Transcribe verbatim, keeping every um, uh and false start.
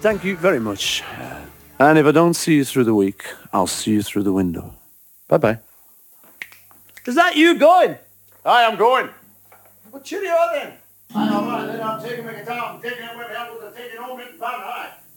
Thank you very much. And if I don't see you through the week, I'll see you through the window. Bye-bye. Is that you going? Aye, I'm going. Well, cheerio then. I know, man. I'm taking my guitar. I'm taking it with me. I'm taking home in the van. Aye.